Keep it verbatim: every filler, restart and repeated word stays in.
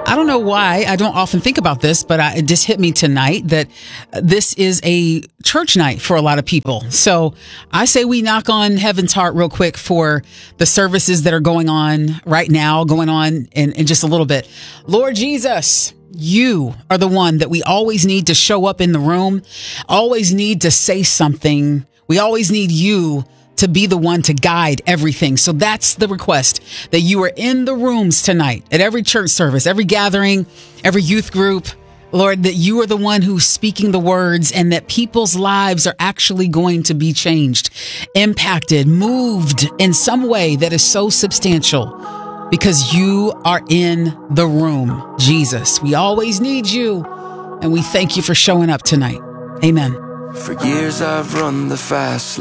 I don't know why. I don't often think about this, but I, it just hit me tonight that this is a church night for a lot of people. So I say we knock on heaven's heart real quick for the services that are going on right now, going on in, in just a little bit. Lord Jesus, you are the one that we always need to show up in the room, always need to say something. We always need you to be the one to guide everything. So that's the request, that you are in the rooms tonight at every church service, every gathering, every youth group. Lord, that you are the one who's speaking the words and that people's lives are actually going to be changed, impacted, moved in some way that is so substantial because you are in the room. Jesus, we always need you. And we thank you for showing up tonight. Amen. For years I've run the fast